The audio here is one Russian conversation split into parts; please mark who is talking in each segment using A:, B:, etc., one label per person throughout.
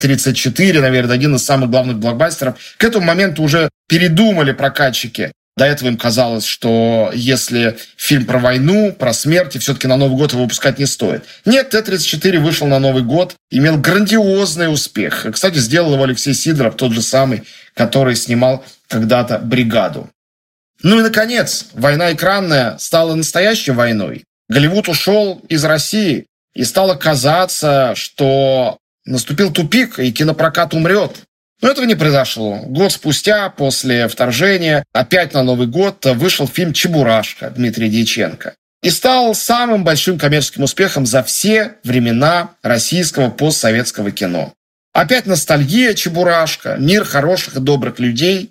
A: Т-34, наверное, один из самых главных блокбастеров. К этому моменту уже передумали прокатчики. До этого им казалось, что если фильм про войну, про смерть, все-таки на Новый год его выпускать не стоит. Нет, Т-34 вышел на Новый год, имел грандиозный успех. Кстати, сделал его Алексей Сидоров, тот же самый, который снимал когда-то «Бригаду». Ну и, наконец, война экранная стала настоящей войной. Голливуд ушел из России, и стало казаться, что наступил тупик, и кинопрокат умрет. Но этого не произошло. Год спустя, после вторжения, опять на Новый год вышел фильм «Чебурашка» Дмитрия Дьяченко. И стал самым большим коммерческим успехом за все времена российского постсоветского кино. Опять ностальгия «Чебурашка», мир хороших и добрых людей,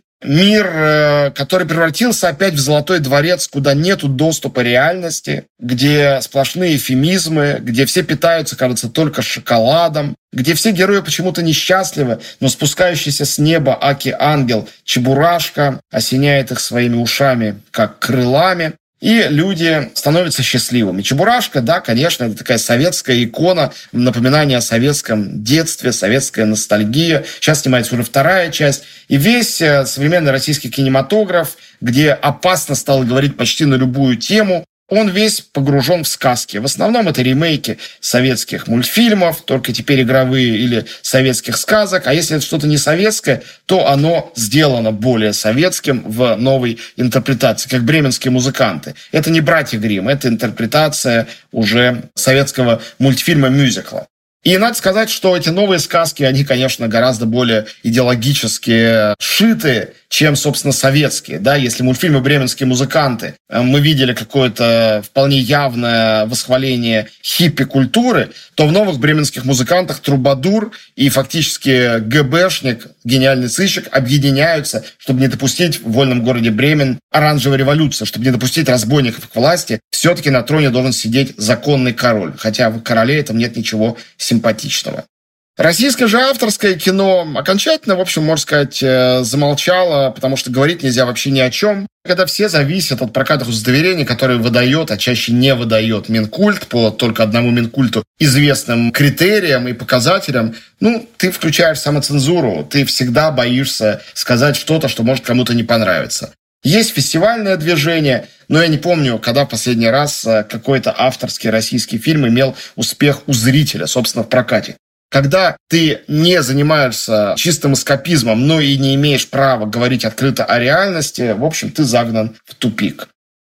A: мир, который превратился опять в золотой дворец, куда нету доступа реальности, где сплошные эвфемизмы, где все питаются, кажется, только шоколадом, где все герои почему-то несчастливы, но спускающийся с неба аки-ангел Чебурашка осеняет их своими ушами, как крылами, и люди становятся счастливыми. Чебурашка, да, конечно, это такая советская икона, напоминание о советском детстве, советская ностальгия. Сейчас снимается уже вторая часть. И весь современный российский кинематограф, где опасно стало говорить почти на любую тему, он весь погружен в сказки. В основном это ремейки советских мультфильмов, только теперь игровые, или советских сказок. А если это что-то не советское, то оно сделано более советским в новой интерпретации, как «Бременские музыканты». Это не «Братья Гримм», это интерпретация уже советского мультфильма-мюзикла. И надо сказать, что эти новые сказки, они, конечно, гораздо более идеологически сшитые, чем, собственно, советские. Да, если мультфильмы «Бременские музыканты» мы видели какое-то вполне явное восхваление хиппи-культуры, то в новых «Бременских музыкантах» трубадур и фактически ГБшник, гениальный сыщик, объединяются, чтобы не допустить в вольном городе Бремен оранжевой революции, чтобы не допустить разбойников к власти. Все-таки на троне должен сидеть законный король, хотя в короле этом нет ничего симпатичного. Российское же авторское кино окончательно, в общем, можно сказать, замолчало, потому что говорить нельзя вообще ни о чем. Когда все зависят от прокатных удостоверений, которые выдает, а чаще не выдает Минкульт по только одному Минкульту известным критериям и показателям, ты включаешь самоцензуру, ты всегда боишься сказать что-то, что может кому-то не понравиться. Есть фестивальное движение, но я не помню, когда в последний раз какой-то авторский российский фильм имел успех у зрителя, собственно, в прокате. Когда ты не занимаешься чистым эскапизмом, но и не имеешь права говорить открыто о реальности, в общем, ты загнан в тупик.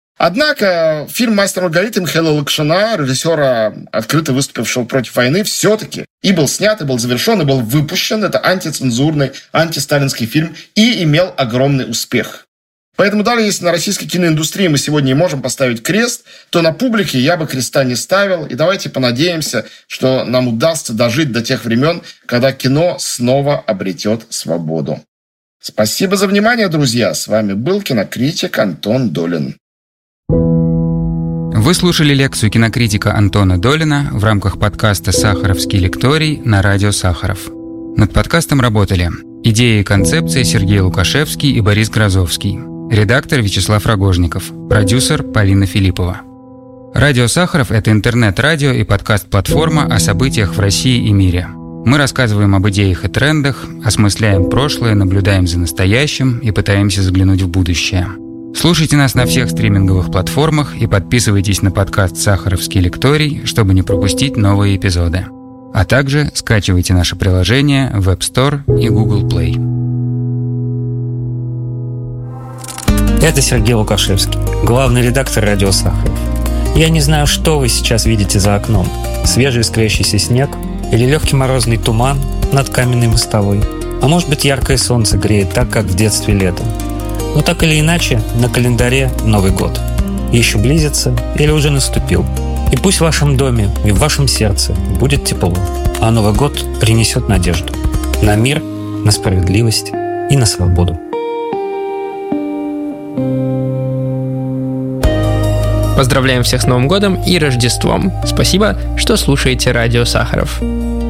A: Однако фильм «Мастер и Маргарита» Михаила Лакшина, режиссера, открыто выступившего против войны, все-таки и был снят, и был завершен, и был выпущен. Это антицензурный, антисталинский фильм и имел огромный успех. Поэтому даже если на российской киноиндустрии мы сегодня не можем поставить крест, то на публике я бы креста не ставил. И давайте понадеемся, что нам удастся дожить до тех времен, когда кино снова обретет свободу. Спасибо за внимание, друзья. С вами был кинокритик Антон Долин.
B: Вы слушали лекцию кинокритика Антона Долина в рамках подкаста «Сахаровский лекторий» на радио Сахаров. Над подкастом работали идеи и концепции Сергей Лукашевский и Борис Грозовский. Редактор Вячеслав Рогожников. Продюсер Полина Филиппова. Радио Сахаров – это интернет-радио и подкаст-платформа о событиях в России и мире. Мы рассказываем об идеях и трендах, осмысляем прошлое, наблюдаем за настоящим и пытаемся заглянуть в будущее. Слушайте нас на всех стриминговых платформах и подписывайтесь на подкаст «Сахаровский лекторий», чтобы не пропустить новые эпизоды. А также скачивайте наше приложение в App Store и Google Play.
C: Это Сергей Лукашевский, главный редактор радио Сахаров. Я не знаю, что вы сейчас видите за окном. Свежий искрящийся снег или легкий морозный туман над каменной мостовой. А может быть, яркое солнце греет так, как в детстве летом. Но так или иначе, на календаре Новый год. Еще близится или уже наступил. И пусть в вашем доме и в вашем сердце будет тепло, а Новый год принесет надежду на мир, на справедливость и на свободу.
D: Поздравляем всех с Новым годом и Рождеством. Спасибо, что слушаете радио Сахаров.